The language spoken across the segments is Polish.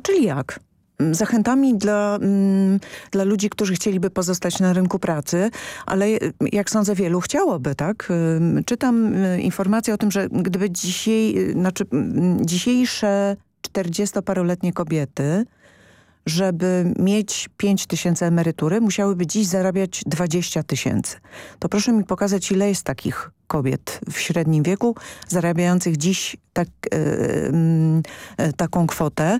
Czyli jak? Zachętami dla ludzi, którzy chcieliby pozostać na rynku pracy, ale jak sądzę wielu chciałoby, tak? Czytam informację o tym, że gdyby dzisiejsze 40-paroletnie kobiety, żeby mieć 5 000 emerytury, musiałyby dziś zarabiać 20 000. To proszę mi pokazać, ile jest takich kobiet w średnim wieku zarabiających dziś taką kwotę.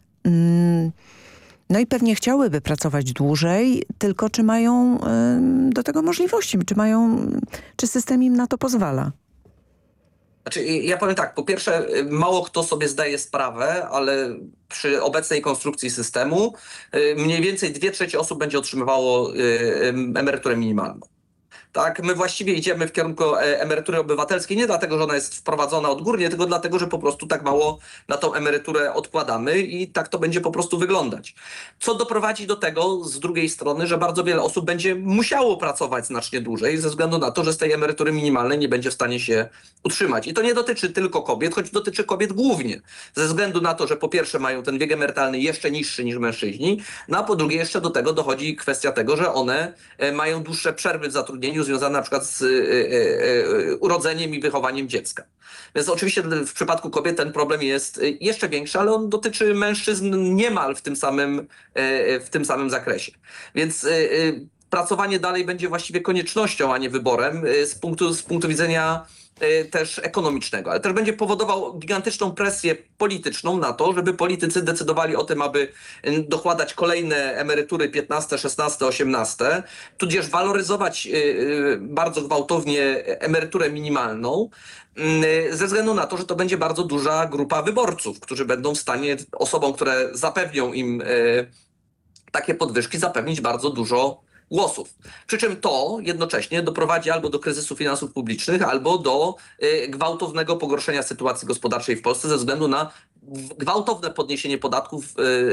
No i pewnie chciałyby pracować dłużej, tylko czy mają do tego możliwości? Czy system im na to pozwala? Znaczy, ja powiem tak, po pierwsze, mało kto sobie zdaje sprawę, ale przy obecnej konstrukcji systemu mniej więcej 2/3 osób będzie otrzymywało emeryturę minimalną. Tak, my właściwie idziemy w kierunku emerytury obywatelskiej nie dlatego, że ona jest wprowadzona odgórnie, tylko dlatego, że po prostu tak mało na tą emeryturę odkładamy i tak to będzie po prostu wyglądać. Co doprowadzi do tego z drugiej strony, że bardzo wiele osób będzie musiało pracować znacznie dłużej ze względu na to, że z tej emerytury minimalnej nie będzie w stanie się utrzymać. I to nie dotyczy tylko kobiet, choć dotyczy kobiet głównie. Ze względu na to, że po pierwsze mają ten wiek emerytalny jeszcze niższy niż mężczyźni, no a po drugie jeszcze do tego dochodzi kwestia tego, że one mają dłuższe przerwy w zatrudnieniu związane na przykład z urodzeniem i wychowaniem dziecka. Więc oczywiście w przypadku kobiet ten problem jest jeszcze większy, ale on dotyczy mężczyzn niemal w tym samym zakresie. Więc pracowanie dalej będzie właściwie koniecznością, a nie wyborem z punktu widzenia też ekonomicznego, ale też będzie powodował gigantyczną presję polityczną na to, żeby politycy decydowali o tym, aby dokładać kolejne emerytury 15, 16, 18, tudzież waloryzować bardzo gwałtownie emeryturę minimalną, ze względu na to, że to będzie bardzo duża grupa wyborców, którzy będą w stanie osobom, które zapewnią im takie podwyżki, zapewnić bardzo dużo głosów. Przy czym to jednocześnie doprowadzi albo do kryzysu finansów publicznych, albo do gwałtownego pogorszenia sytuacji gospodarczej w Polsce ze względu na gwałtowne podniesienie podatków,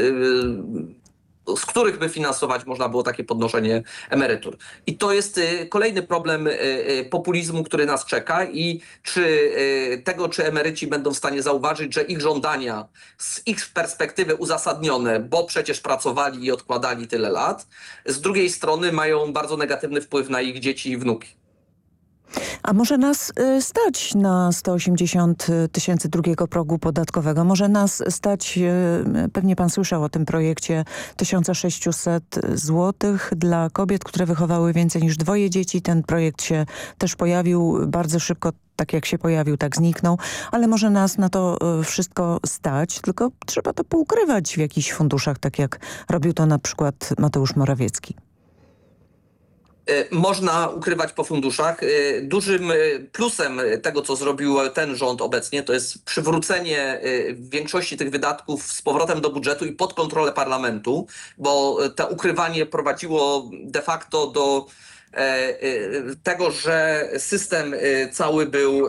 z których by finansować można było takie podnoszenie emerytur. I to jest kolejny problem populizmu, który nas czeka i czy emeryci będą w stanie zauważyć, że ich żądania z ich perspektywy uzasadnione, bo przecież pracowali i odkładali tyle lat, z drugiej strony mają bardzo negatywny wpływ na ich dzieci i wnuki. A może nas stać na 180 000 drugiego progu podatkowego? Może nas stać, pewnie pan słyszał o tym projekcie, 1600 zł dla kobiet, które wychowały więcej niż 2 dzieci. Ten projekt się też pojawił bardzo szybko. Tak jak się pojawił, tak zniknął. Ale może nas na to wszystko stać, tylko trzeba to poukrywać w jakichś funduszach, tak jak robił to na przykład Mateusz Morawiecki. Można ukrywać po funduszach. Dużym plusem tego, co zrobił ten rząd obecnie, to jest przywrócenie większości tych wydatków z powrotem do budżetu i pod kontrolę parlamentu, bo to ukrywanie prowadziło de facto do tego, że system cały był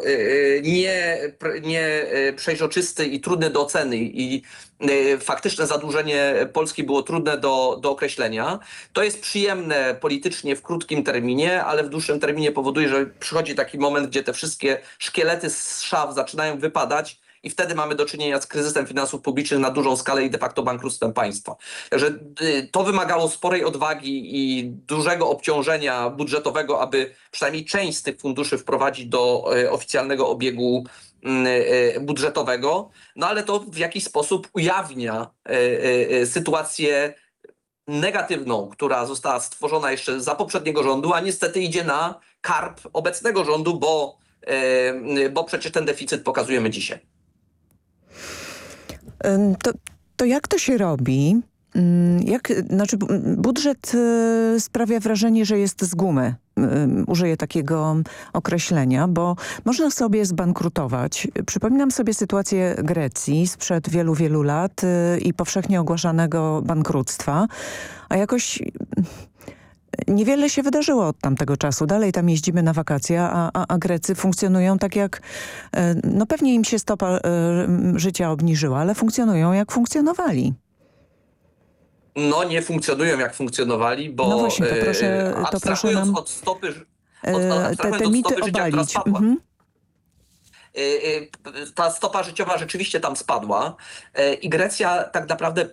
nieprzejrzysty i trudny do oceny i faktyczne zadłużenie Polski było trudne do określenia. To jest przyjemne politycznie w krótkim terminie, ale w dłuższym terminie powoduje, że przychodzi taki moment, gdzie te wszystkie szkielety z szaf zaczynają wypadać i wtedy mamy do czynienia z kryzysem finansów publicznych na dużą skalę i de facto bankructwem państwa. Także to wymagało sporej odwagi i dużego obciążenia budżetowego, aby przynajmniej część z tych funduszy wprowadzić do oficjalnego obiegu budżetowego, no ale to w jakiś sposób ujawnia sytuację negatywną, która została stworzona jeszcze za poprzedniego rządu, a niestety idzie na karb obecnego rządu, bo przecież ten deficyt pokazujemy dzisiaj. To jak to się robi? Budżet sprawia wrażenie, że jest z gumy. Użyję takiego określenia, bo można sobie zbankrutować. Przypominam sobie sytuację Grecji sprzed wielu, wielu lat i powszechnie ogłaszanego bankructwa, a jakoś niewiele się wydarzyło od tamtego czasu. Dalej tam jeździmy na wakacje, a Grecy funkcjonują tak jak, no pewnie im się stopa życia obniżyła, ale funkcjonują jak funkcjonowali. No nie funkcjonują jak funkcjonowali, bo no właśnie, to proszę nam od stopy, te mity obalić. Ta stopa życiowa rzeczywiście tam spadła i Grecja tak naprawdę